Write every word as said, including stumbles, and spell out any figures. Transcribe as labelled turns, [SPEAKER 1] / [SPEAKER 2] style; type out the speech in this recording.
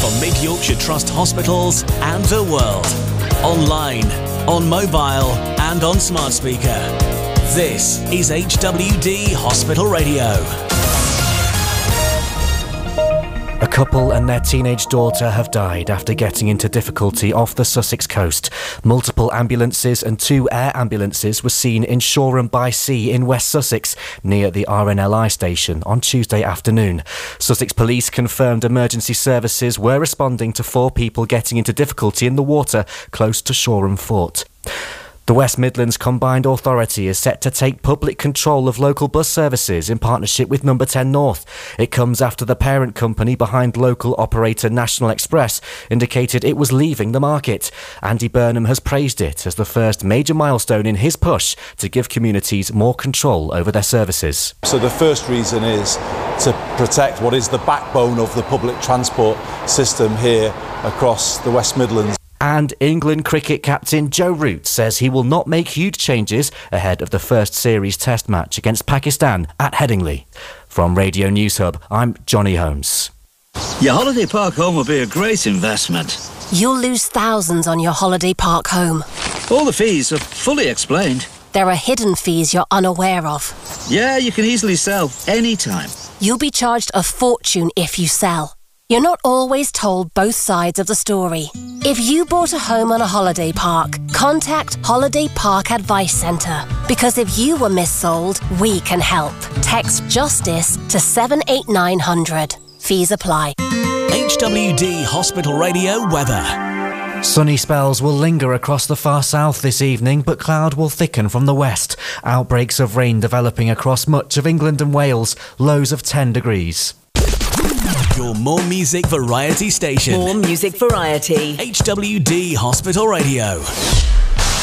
[SPEAKER 1] from Mid Yorkshire Trust hospitals and the world. Online, on mobile and on smart speaker. This is H W D Hospital Radio.
[SPEAKER 2] A couple and their teenage daughter have died after getting into difficulty off the Sussex coast. Multiple ambulances and two air ambulances were seen in Shoreham by Sea in West Sussex, near the R N L I station, on Tuesday afternoon. Sussex Police confirmed emergency services were responding to four people getting into difficulty in the water close to Shoreham Fort. The West Midlands Combined Authority is set to take public control of local bus services in partnership with Number ten North. It comes after the parent company behind local operator National Express indicated it was leaving the market. Andy Burnham has praised it as the first major milestone in his push to give communities more control over their services.
[SPEAKER 3] So the first reason is to protect what is the backbone of the public transport system here across the West Midlands.
[SPEAKER 2] And England cricket captain Joe Root says he will not make huge changes ahead of the first series test match against Pakistan at Headingley. From Radio News Hub, I'm Johnny Holmes.
[SPEAKER 4] Your holiday park home will be a great investment.
[SPEAKER 5] You'll lose thousands on your holiday park home.
[SPEAKER 4] All the fees are fully explained.
[SPEAKER 5] There are hidden fees you're unaware of.
[SPEAKER 4] Yeah, you can easily sell anytime.
[SPEAKER 5] You'll be charged a fortune if you sell. You're not always told both sides of the story. If you bought a home on a holiday park, contact Holiday Park Advice Centre. Because if you were missold, we can help. Text JUSTICE to seven eight nine hundred. Fees apply.
[SPEAKER 1] H W D Hospital Radio weather.
[SPEAKER 2] Sunny spells will linger across the far south this evening, but cloud will thicken from the west. Outbreaks of rain developing across much of England and Wales, lows of ten degrees.
[SPEAKER 1] Your more music variety station.
[SPEAKER 6] More music variety.
[SPEAKER 1] H W D Hospital Radio.